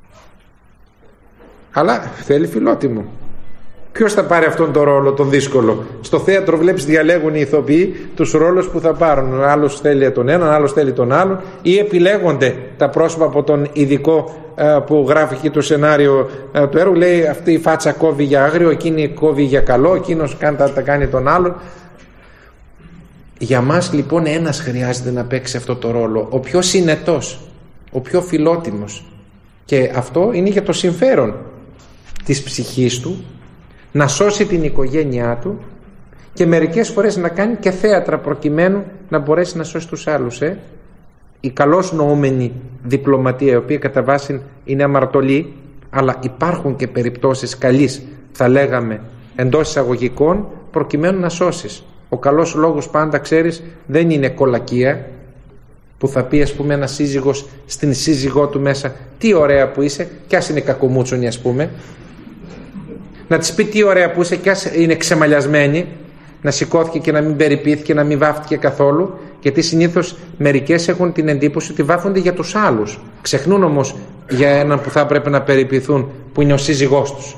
Αλλά θέλει φιλότιμο. Ποιος θα πάρει αυτόν τον ρόλο τον δύσκολο? Στο θέατρο βλέπεις διαλέγουν οι ηθοποιοί τους ρόλους που θα πάρουν. Ο άλλος θέλει τον έναν, άλλος θέλει τον άλλον, ή επιλέγονται τα πρόσωπα από τον ειδικό που γράφει και το σενάριο του έργου. Λέει, αυτή η φάτσα κόβει για άγριο, εκείνη κόβει για καλό, εκείνος τα, τα κάνει τον άλλον. Για μας λοιπόν ένας χρειάζεται να παίξει αυτό το ρόλο, ο πιο συνετός, ο πιο φιλότιμος, και αυτό είναι για το συμφέρον της ψυχής του, να σώσει την οικογένειά του, και μερικές φορές να κάνει και θέατρα προκειμένου να μπορέσει να σώσει τους άλλους. Ε? Η καλώς νοούμενη διπλωματία, η οποία κατά βάση είναι αμαρτωλή, αλλά υπάρχουν και περιπτώσεις καλής, θα λέγαμε εντός εισαγωγικών, προκειμένου να σώσεις. Ο καλός λόγος πάντα, ξέρεις, δεν είναι κολακία, που θα πει ας πούμε ένας σύζυγος στην σύζυγό του μέσα, τι ωραία που είσαι, κι ας είναι κακομούτσονη ας πούμε, να της πει τι ωραία που είσαι, κι ας είναι ξεμαλιασμένη, να σηκώθηκε και να μην περιποιήθηκε, να μην βάφτηκε καθόλου, γιατί συνήθως μερικές έχουν την εντύπωση ότι βάφονται για τους άλλους, ξεχνούν όμως για έναν που θα πρέπει να περιποιηθούν, που είναι ο σύζυγός τους.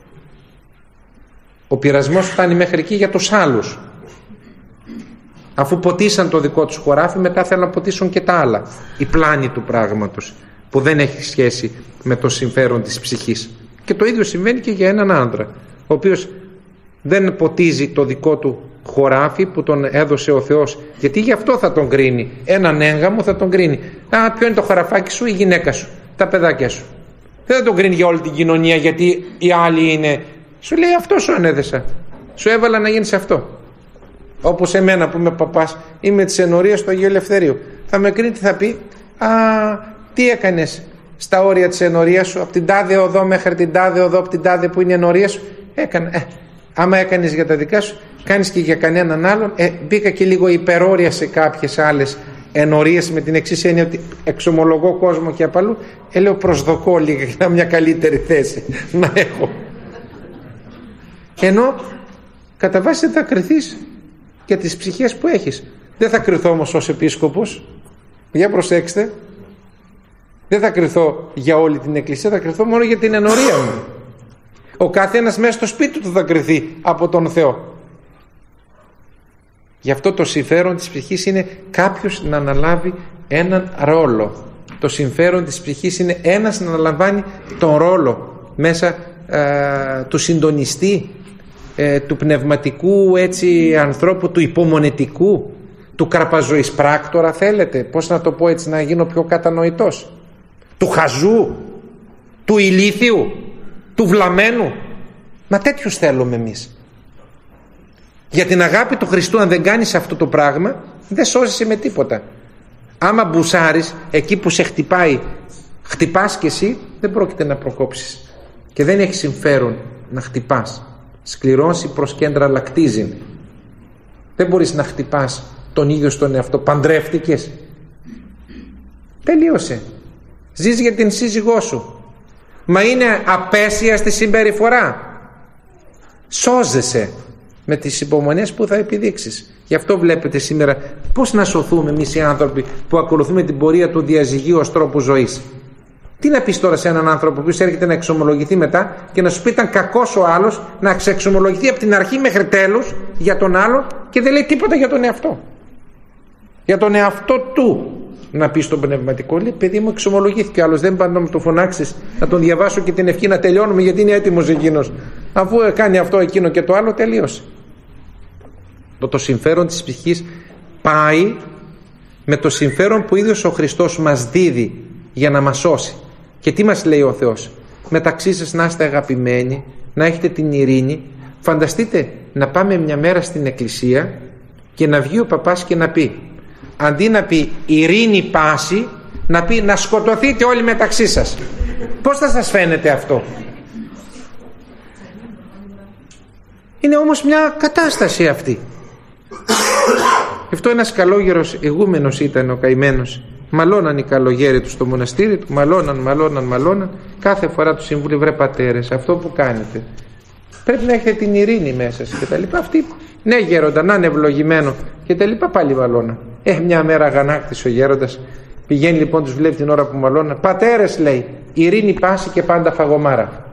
Ο πειρασμός φτάνει μέχρι εκεί για τους άλλους. Αφού ποτίσαν το δικό τους χωράφι, μετά θέλουν να ποτίσουν και τα άλλα. Η πλάνη του πράγματος, που δεν έχει σχέση με το συμφέρον της ψυχής. Και το ίδιο συμβαίνει και για έναν άντρα, ο οποίος δεν ποτίζει το δικό του χωράφι που τον έδωσε ο Θεός, γιατί γι' αυτό θα τον κρίνει. Έναν έγγαμο θα τον κρίνει. Α, ποιο είναι το χωραφάκι σου? Η γυναίκα σου, τα παιδάκια σου. Δεν θα τον κρίνει για όλη την κοινωνία, γιατί οι άλλοι είναι. Σου λέει, αυτό σου ανέδεσα, σου έβαλα να γίνεις αυτό. Όπως εμένα που είμαι παπάς, είμαι της ενορίας του Αγίου Ελευθερίου. Θα με κρίνει, τι θα πει? Α, τι έκανες στα όρια της ενορίας σου, από την τάδε οδό μέχρι την τάδε οδό, από την τάδε που είναι η ενορία σου? Έκανα. Ε, άμα έκανες για τα δικά σου, κάνεις και για κανέναν άλλον. Ε, μπήκα και λίγο υπερόρια σε κάποιες άλλες ενορίες, με την εξής έννοια ότι εξομολογώ κόσμο και απαλού. Ε, λέω, προσδοκώ λίγα για μια καλύτερη θέση να έχω. Ενώ κατά βάση θα κριθείς για τις ψυχές που έχεις. Δεν θα κριθώ όμως ως επίσκοπος, για προσέξτε, δεν θα κριθώ για όλη την εκκλησία, θα κριθώ μόνο για την ενορία μου. Ο καθένας μέσα στο σπίτι του θα κριθεί από τον Θεό. Γι' αυτό το συμφέρον της ψυχής είναι κάποιος να αναλάβει έναν ρόλο. Το συμφέρον της ψυχής είναι ένας να αναλαμβάνει τον ρόλο μέσα ε, του συντονιστή, ε, του πνευματικού έτσι ανθρώπου, του υπομονετικού, του καρπαζοής πράκτορα, θέλετε, πώς να το πω έτσι να γίνω πιο κατανοητός, του χαζού, του ηλίθιου, του βλαμμένου. Μα τέτοιους θέλουμε εμείς. Για την αγάπη του Χριστού, αν δεν κάνεις αυτό το πράγμα, δεν σώζεσαι με τίποτα. Άμα μπουσάρεις εκεί που σε χτυπάει, χτυπάς και εσύ, δεν πρόκειται να προκόψεις. Και δεν έχει συμφέρον να χτυπάς. Σκληρώσει προς κέντρα λακτίζει. Δεν μπορείς να χτυπάς τον ίδιο στον εαυτό. Παντρεύτηκες, τελείωσε. Ζεις για την σύζυγό σου. Μα είναι απέσια στη συμπεριφορά. Σώζεσαι με τις υπομονές που θα επιδείξεις. Γι' αυτό βλέπετε σήμερα πώς να σωθούμε εμείς οι άνθρωποι που ακολουθούμε την πορεία του διαζυγίου ως τρόπο ζωής. Τι να πεις τώρα σε έναν άνθρωπο που έρχεται να εξομολογηθεί μετά και να σου πει ήταν κακός ο άλλος, να ξεξομολογηθεί από την αρχή μέχρι τέλους για τον άλλον και δεν λέει τίποτα για τον εαυτό. Για τον εαυτό του. να πει στον πνευματικό, λέει, παιδί μου, εξομολογήθηκε ο άλλος, δεν πάντα να μου το φωνάξεις, να τον διαβάσω και την ευχή να τελειώνουμε, γιατί είναι έτοιμος εκείνος. Αφού κάνει αυτό, εκείνο και το άλλο, τελείωσε. Το, το συμφέρον της ψυχής πάει με το συμφέρον που ίδιος ο Χριστός μας δίδει για να μας σώσει. Και τι μας λέει ο Θεός? Μεταξύ σας να είστε αγαπημένοι, να έχετε την ειρήνη. Φανταστείτε να πάμε μια μέρα στην εκκλησία και να βγει ο παπάς και να πει, αντί να πει ειρήνη πάση, να πει να σκοτωθείτε όλοι μεταξύ σας. Πώς θα σας φαίνεται αυτό? Είναι όμως μια κατάσταση αυτή. Γι' αυτό ένας καλόγερος ηγούμενος ήταν ο καημένος. Μαλώναν οι καλογέροι του στο μοναστήρι του, μαλώναν, μαλώναν, μαλώναν. Κάθε φορά του συμβούλοι, βρε πατέρες, αυτό που κάνετε πρέπει να έχετε την ειρήνη μέσα σας και τα λοιπά. Αυτοί, ναι γέροντα, να είναι ευλογημένο και τα λοιπά, πάλι μαλώνα. Ε, μια μέρα αγανάκτησε ο γέροντας, πηγαίνει λοιπόν, τους βλέπει την ώρα που μαλώνα. Πατέρες, λέει, ειρήνη πάση και πάντα φαγωμάρα.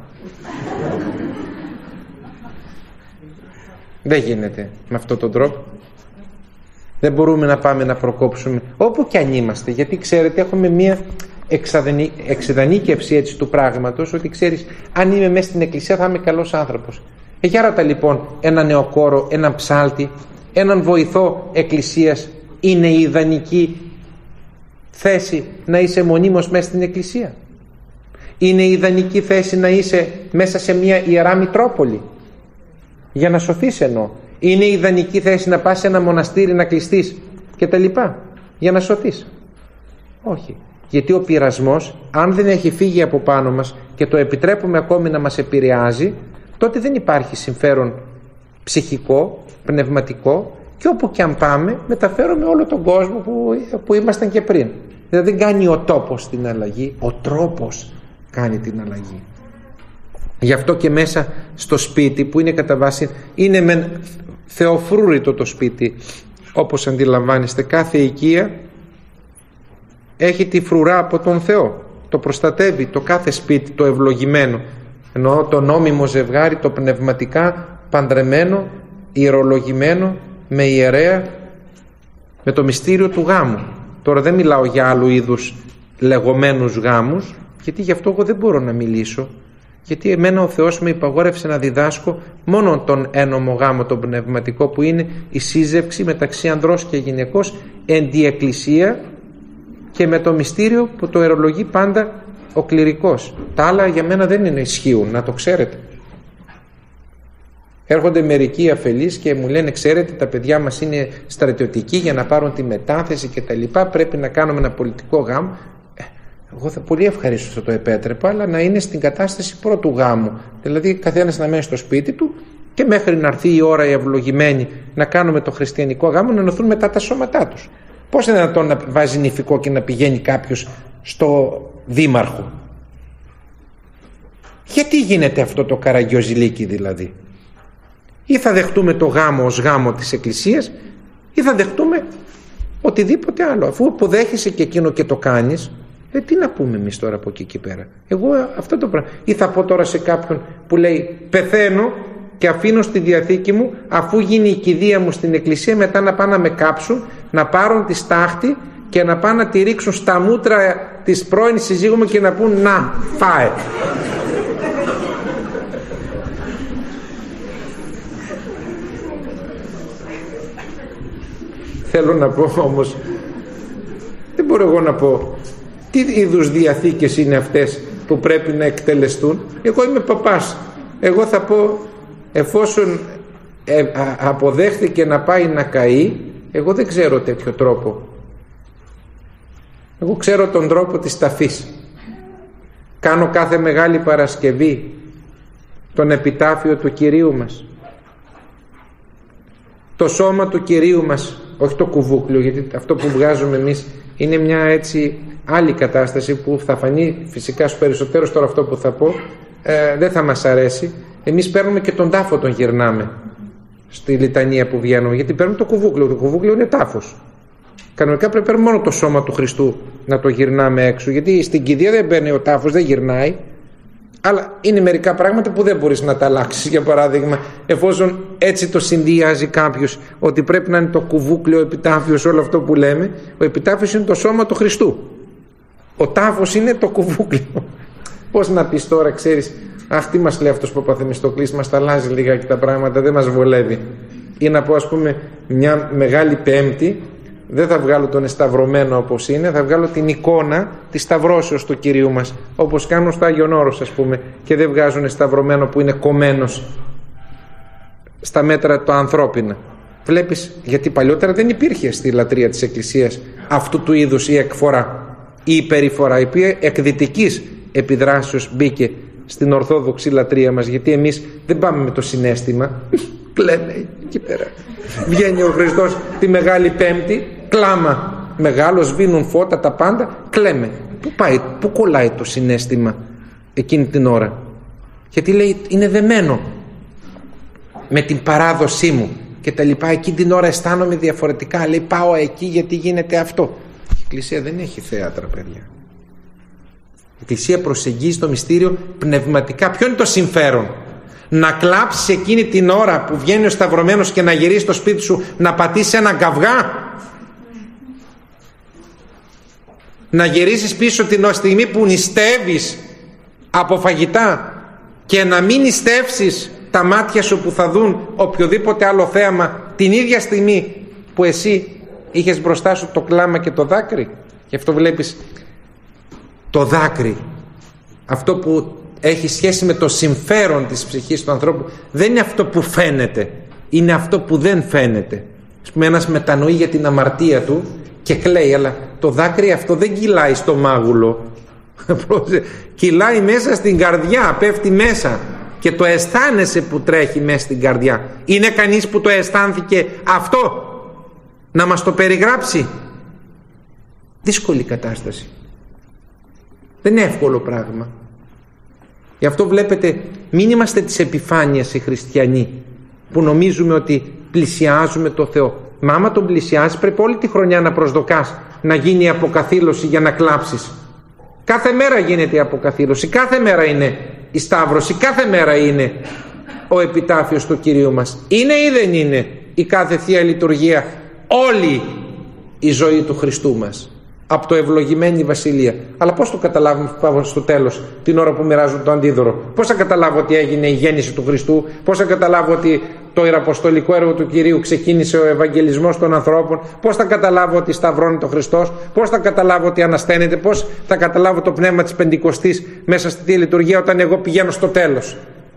Δεν γίνεται με αυτόν τον τρόπο. Δεν μπορούμε να πάμε να προκόψουμε όπου κι αν είμαστε, γιατί ξέρετε έχουμε μια εξεδανίκευση έτσι του πράγματος, ότι ξέρεις, αν είμαι μέσα στην εκκλησία θα είμαι καλός άνθρωπος. Ε, για ράτα λοιπόν έναν νεοκόρο, έναν ψάλτη, έναν βοηθό εκκλησίας, είναι η ιδανική θέση να είσαι μονίμως μέσα στην εκκλησία? Είναι η ιδανική θέση να είσαι μέσα σε μια ιερά Μητρόπολη για να σωθείς? Εννοώ, είναι η ιδανική θέση να πας σε ένα μοναστήρι να κλειστείς και τα λοιπά για να σωθείς? Όχι, γιατί ο πειρασμός, αν δεν έχει φύγει από πάνω μας και το επιτρέπουμε ακόμη να μας επηρεάζει, τότε δεν υπάρχει συμφέρον ψυχικό, πνευματικό, και όπου και αν πάμε μεταφέρουμε όλο τον κόσμο που, που ήμασταν και πριν. Δηλαδή δεν κάνει ο τόπος την αλλαγή, ο τρόπος κάνει την αλλαγή. Γι' αυτό και μέσα στο σπίτι, που είναι κατά βάση, είναι μεν θεοφρούρητο το σπίτι, όπως αντιλαμβάνεστε, κάθε οικία έχει τη φρουρά από τον Θεό, το προστατεύει το κάθε σπίτι, το ευλογημένο, εννοώ το νόμιμο ζευγάρι, το πνευματικά παντρεμένο, ιερολογημένο, με ιερέα, με το μυστήριο του γάμου. Τώρα δεν μιλάω για άλλου είδους λεγόμενους γάμους, γιατί γι' αυτό εγώ δεν μπορώ να μιλήσω, γιατί εμένα ο Θεός με υπαγόρευσε να διδάσκω μόνο τον ένομο γάμο, τον πνευματικό, που είναι η σύζευξη μεταξύ ανδρός και γυναικός εν τη εκκλησία και με το μυστήριο που το αερολογεί πάντα ο κληρικός. Τα άλλα για μένα δεν είναι ισχύουν, να το ξέρετε. Έρχονται μερικοί αφελείς και μου λένε, ξέρετε, τα παιδιά μας είναι στρατιωτικοί για να πάρουν τη μετάθεση και τα λοιπά, πρέπει να κάνουμε ένα πολιτικό γάμο. Εγώ θα πολύ ευχαρίστως θα το επέτρεπα, αλλά να είναι στην κατάσταση πρώτου γάμου. Δηλαδή καθένας να μένει στο σπίτι του και μέχρι να έρθει η ώρα η ευλογημένη να κάνουμε το χριστιανικό γάμο, να ενωθούν μετά τα σώματά τους. Πώς είναι δυνατόν να βάζει νηφικό και να πηγαίνει κάποιος στο δήμαρχο? Γιατί γίνεται αυτό το καραγκιόζηλίκι δηλαδή? Ή θα δεχτούμε το γάμο ως γάμο της Εκκλησίας, ή θα δεχτούμε οτιδήποτε άλλο. Αφού αποδέχεσαι και εκείνο και το κάνεις, ε, τι να πούμε εμείς τώρα από εκεί και πέρα? Εγώ αυτό το πράγμα. Ή θα πω τώρα σε κάποιον που λέει πεθαίνω και αφήνω στη διαθήκη μου, αφού γίνει η κηδεία μου στην εκκλησία, μετά να πάνε να με κάψουν, να πάρουν τη στάχτη και να πάνε να τη ρίξουν στα μούτρα της πρώην συζύγου μου και να πούν να φάε. Θέλω να πω όμως, δεν μπορώ εγώ να πω τι είδους διαθήκες είναι αυτές που πρέπει να εκτελεστούν. Εγώ είμαι παπάς, εγώ θα πω εφόσον ε, α, αποδέχθηκε να πάει να καεί, εγώ δεν ξέρω τέτοιο τρόπο. Εγώ ξέρω τον τρόπο της ταφής. Κάνω κάθε Μεγάλη Παρασκευή τον επιτάφιο του Κυρίου μας, το σώμα του Κυρίου μας, όχι το κουβούκλιο, γιατί αυτό που βγάζουμε εμείς είναι μια έτσι άλλη κατάσταση που θα φανεί φυσικά στους περισσότερους. Τώρα αυτό που θα πω ε, δεν θα μας αρέσει. Εμείς παίρνουμε και τον τάφο, τον γυρνάμε στη λιτανία που βγαίνουμε, γιατί παίρνουμε το κουβούκλιο. Το κουβούκλιο είναι τάφος. Κανονικά πρέπει να παίρνουμε μόνο το σώμα του Χριστού να το γυρνάμε έξω, γιατί στην κηδεία δεν παίρνει ο τάφος, δεν γυρνάει. Αλλά είναι μερικά πράγματα που δεν μπορείς να τα αλλάξεις. Για παράδειγμα, εφόσον έτσι το συνδυάζει κάποιος ότι πρέπει να είναι το κουβούκλιο, ο επιτάφιος, όλο αυτό που λέμε, ο επιτάφιος είναι το σώμα του Χριστού, ο τάφος είναι το κουβούκλιο. Πώς να πεις τώρα, ξέρεις, αχ, τι μας λέει αυτός που Παπαθεμιστοκλής, μας τα αλλάζει λιγάκι τα πράγματα, δεν μας βολεύει. Ή να πω, ας πούμε, μια Μεγάλη Πέμπτη, δεν θα βγάλω τον εσταυρωμένο όπως είναι, θα βγάλω την εικόνα της σταυρώσεως του Κυρίου μας, όπως κάνουν στο Άγιον Όρος, ας πούμε, και δεν βγάζουν σταυρωμένο που είναι κομμένος στα μέτρα το ανθρώπινα. Βλέπεις, γιατί παλιότερα δεν υπήρχε στη λατρεία της Εκκλησίας αυτού του είδους η εκφορά, η υπερηφορά, η οποία εκδυτικής επιδράσεως μπήκε στην Ορθόδοξη λατρεία μας, γιατί εμείς δεν πάμε με το συναίσθημα. Κλαίμε εκεί πέρα. Βγαίνει ο Χριστός τη Μεγάλη Πέμπτη, κλάμα μεγάλο, σβήνουν φώτα τα πάντα, κλαίμε. Πού πάει, πού κολλάει το συναίσθημα εκείνη την ώρα? Γιατί λέει είναι δεμένο με την παράδοσή μου και τα λοιπά. Εκείνη την ώρα αισθάνομαι διαφορετικά. Λέει πάω εκεί γιατί γίνεται αυτό. Η Εκκλησία δεν έχει θέατρα, παιδιά. Η Εκκλησία προσεγγίζει το μυστήριο πνευματικά. Ποιο είναι το συμφέρον? Να κλάψεις εκείνη την ώρα που βγαίνει ο σταυρωμένος και να γυρίσεις στο σπίτι σου να πατήσεις ένα καυγά? Να γυρίσεις πίσω την στιγμή που νηστεύεις από φαγητά και να μην νηστεύσεις τα μάτια σου που θα δουν οποιοδήποτε άλλο θέαμα την ίδια στιγμή που εσύ είχες μπροστά σου το κλάμα και το δάκρυ? Γι' αυτό βλέπεις το δάκρυ, αυτό που έχει σχέση με το συμφέρον της ψυχής του ανθρώπου, δεν είναι αυτό που φαίνεται, είναι αυτό που δεν φαίνεται. Ας πούμε, ένας μετανοεί για την αμαρτία του και κλαίει, αλλά το δάκρυ αυτό δεν κυλάει στο μάγουλο, κυλάει μέσα στην καρδιά, πέφτει μέσα και το αισθάνεσαι που τρέχει μέσα στην καρδιά. Είναι κανείς που το αισθάνθηκε αυτό να μας το περιγράψει? Δύσκολη κατάσταση, δεν είναι εύκολο πράγμα. Γι' αυτό βλέπετε, μην είμαστε της επιφάνειας οι χριστιανοί που νομίζουμε ότι πλησιάζουμε το Θεό. Μα άμα τον πλησιάζεις πρέπει όλη τη χρονιά να προσδοκάς να γίνει η αποκαθήλωση για να κλάψεις. Κάθε μέρα γίνεται η αποκαθήλωση, κάθε μέρα είναι η σταύρωση, κάθε μέρα είναι ο επιτάφιος του Κυρίου μας. Είναι ή δεν είναι η κάθε Θεία Λειτουργία όλη η ζωή του Χριστού μας από το ευλογημένη Βασιλεία? Αλλά πώς το καταλάβουμε στο τέλος, την ώρα που μοιράζουν το αντίδωρο? Πώς θα καταλάβω ότι έγινε η γέννηση του Χριστού? Πώς θα καταλάβω ότι το ιεραποστολικό έργο του Κυρίου ξεκίνησε ο Ευαγγελισμός των ανθρώπων? Πώς θα καταλάβω ότι σταυρώνεται ο Χριστός? Πώς θα καταλάβω ότι ανασταίνεται? Πώς θα καταλάβω το πνεύμα της Πεντηκοστής μέσα στη Θεία Λειτουργία όταν εγώ πηγαίνω στο τέλος?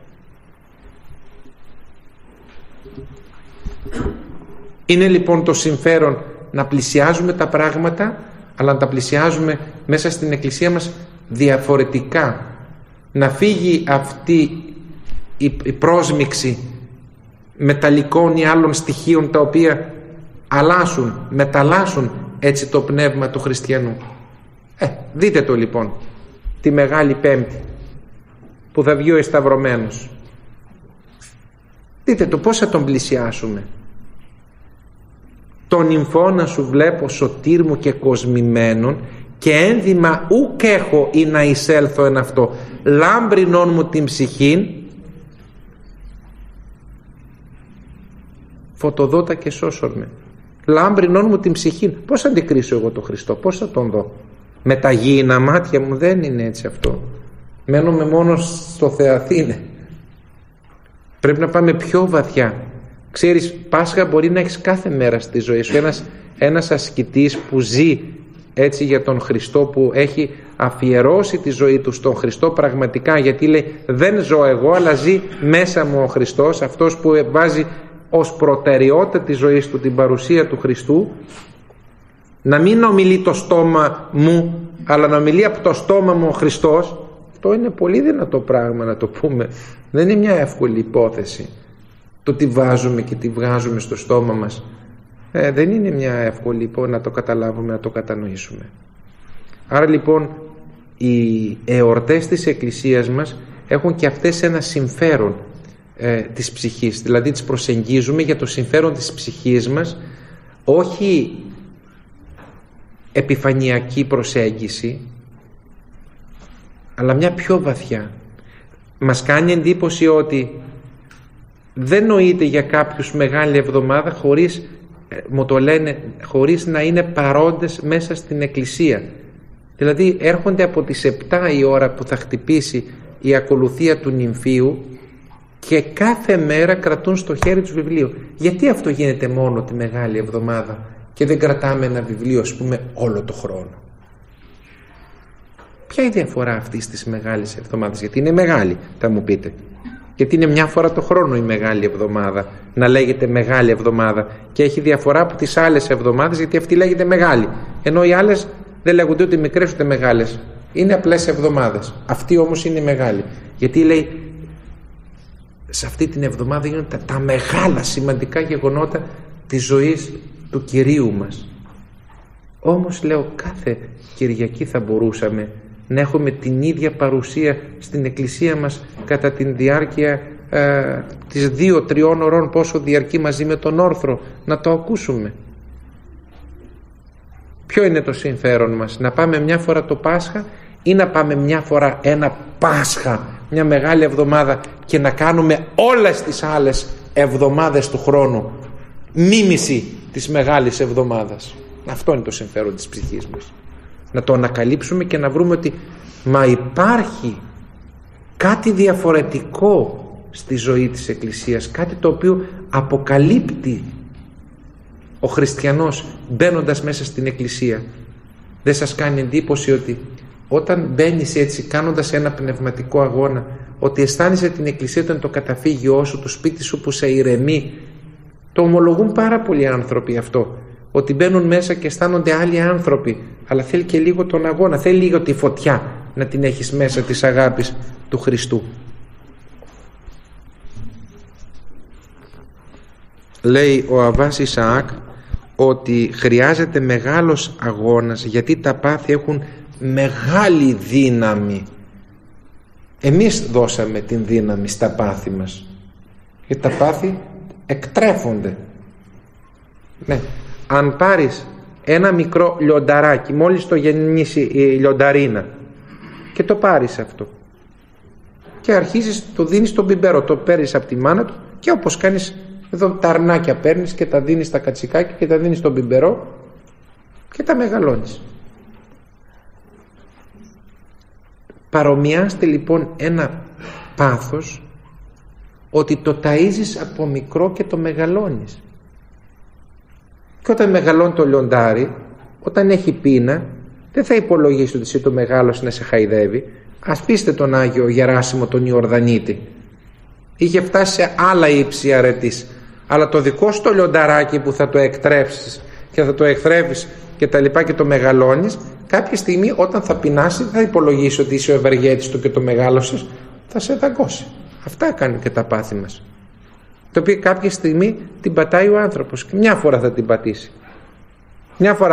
Είναι λοιπόν το συμφέρον να πλησιάζουμε τα πράγματα, αλλά να τα πλησιάζουμε μέσα στην Εκκλησία μας διαφορετικά. Να φύγει αυτή η πρόσμιξη μεταλλικών ή άλλων στοιχείων τα οποία αλλάσουν, μεταλλάσσουν έτσι το πνεύμα του χριστιανού. Ε, δείτε το λοιπόν τη Μεγάλη Πέμπτη που θα βγει ο εσταυρωμένος. Δείτε το πώς θα τον πλησιάσουμε. Τον νυμφώνα σου βλέπω σωτήρ μου και κοσμημένον και ένδυμα ουκ έχω ή να εισέλθω εν αυτό, λάμπρινον μου την ψυχήν, φωτοδότα και σώσον με. Λάμπρινον μου την ψυχήν. Πώς θα αντικρίσω εγώ τον Χριστό? Πώς θα τον δω? Με τα γήινα μάτια μου? Δεν είναι έτσι αυτό. Μένουμε μόνο στο Θεαθήνε. Πρέπει να πάμε πιο βαθιά. Ξέρεις, Πάσχα μπορεί να έχεις κάθε μέρα στη ζωή σου. Ένας, ένας ασκητής που ζει έτσι για τον Χριστό, που έχει αφιερώσει τη ζωή του στον Χριστό πραγματικά, γιατί λέει δεν ζω εγώ αλλά ζει μέσα μου ο Χριστός, αυτός που βάζει ως προτεραιότητα της ζωής του την παρουσία του Χριστού, να μην ομιλεί το στόμα μου αλλά να ομιλεί από το στόμα μου ο Χριστός. Αυτό είναι πολύ δυνατό πράγμα να το πούμε, δεν είναι μια εύκολη υπόθεση. Το τι βάζουμε και τι βγάζουμε στο στόμα μας ε, δεν είναι μια εύκολη λοιπόν να το καταλάβουμε, να το κατανοήσουμε. Άρα λοιπόν οι εορτές της Εκκλησίας μας έχουν και αυτές ένα συμφέρον ε, της ψυχής, δηλαδή τις προσεγγίζουμε για το συμφέρον της ψυχής μας, όχι επιφανειακή προσέγγιση αλλά μια πιο βαθιά. μας κάνει εντύπωση ότι δεν νοείται για κάποιους Μεγάλη Εβδομάδα χωρίς, μου το λένε, χωρίς να είναι παρόντες μέσα στην εκκλησία. Δηλαδή έρχονται από τις επτά η ώρα που θα χτυπήσει η ακολουθία του νυμφίου και κάθε μέρα κρατούν στο χέρι τους βιβλίο. Γιατί αυτό γίνεται μόνο τη Μεγάλη Εβδομάδα και δεν κρατάμε ένα βιβλίο, ας πούμε, όλο το χρόνο? Ποια είναι η διαφορά αυτής της Μεγάλης Εβδομάδας? Γιατί είναι μεγάλη, θα μου πείτε. Γιατί είναι μια φορά το χρόνο η Μεγάλη Εβδομάδα, να λέγεται Μεγάλη Εβδομάδα, και έχει διαφορά από τις άλλες εβδομάδες, γιατί αυτή λέγεται μεγάλη, ενώ οι άλλες δεν λέγονται ούτε μικρές ούτε μεγάλες, είναι απλές εβδομάδες. Αυτή όμως είναι μεγάλη, γιατί λέει σε αυτή την εβδομάδα γίνονται τα, τα μεγάλα σημαντικά γεγονότα της ζωής του Κυρίου μας. Όμως λέω, κάθε Κυριακή θα μπορούσαμε να έχουμε την ίδια παρουσία στην εκκλησία μας κατά τη διάρκεια ε, της δύο-τριών ωρών, πόσο διαρκεί μαζί με τον όρθρο, να το ακούσουμε. Ποιο είναι το συμφέρον μας? Να πάμε μια φορά το Πάσχα ή να πάμε μια φορά ένα Πάσχα, μια Μεγάλη Εβδομάδα, και να κάνουμε όλες τις άλλες εβδομάδες του χρόνου μίμηση της Μεγάλης Εβδομάδας? Αυτό είναι το συμφέρον της ψυχής μας. Να το ανακαλύψουμε και να βρούμε ότι μα υπάρχει κάτι διαφορετικό στη ζωή της Εκκλησίας, κάτι το οποίο αποκαλύπτει ο χριστιανός μπαίνοντας μέσα στην Εκκλησία. Δεν σας κάνει εντύπωση ότι όταν μπαίνεις έτσι κάνοντας ένα πνευματικό αγώνα, ότι αισθάνεσαι την Εκκλησία όταν το καταφύγιό σου, το σπίτι σου που σε ηρεμεί? Το ομολογούν πάρα πολλοί άνθρωποι αυτό, ότι μπαίνουν μέσα και αισθάνονται άλλοι άνθρωποι, αλλά θέλει και λίγο τον αγώνα, θέλει λίγο τη φωτιά να την έχεις μέσα της αγάπης του Χριστού. Λέει ο Αββάς Ισαάκ ότι χρειάζεται μεγάλος αγώνας, γιατί τα πάθη έχουν μεγάλη δύναμη. Εμείς δώσαμε την δύναμη στα πάθη μας, γιατί τα πάθη εκτρέφονται. Ναι. Αν πάρεις ένα μικρό λιονταράκι, μόλις το γεννήσει η λιονταρίνα, και το πάρεις αυτό και αρχίζεις, το δίνεις στον πιμπέρο, το παίρνεις από τη μάνα του, και όπως κάνεις εδώ τα αρνάκια παίρνεις και τα δίνεις στα κατσικάκια και τα δίνεις στον πιμπερό και τα μεγαλώνεις. Παρομοιάστε λοιπόν ένα πάθος, ότι το ταΐζεις από μικρό και το μεγαλώνεις. Και όταν μεγαλώνει το λιοντάρι, όταν έχει πείνα, δεν θα υπολογίσει ότι εσύ το μεγάλωσε να σε χαϊδεύει. Ας πείστε τον Άγιο Γεράσιμο τον Ιορδανίτη. Είχε φτάσει σε άλλα ύψη αρετής, αλλά το δικό σου το λιονταράκι που θα το εκτρέψεις και θα το εκθρέφεις και τα λοιπά και το μεγαλώνεις, κάποια στιγμή όταν θα πεινάσει δεν θα υπολογίσει ότι είσαι ο ευεργέτης του και το μεγάλωσες, θα σε δαγκώσει. Αυτά έκανε και τα πάθη μας, το οποίο κάποια στιγμή την πατάει ο άνθρωπος, και μια φορά θα την πατήσει. Μια φορά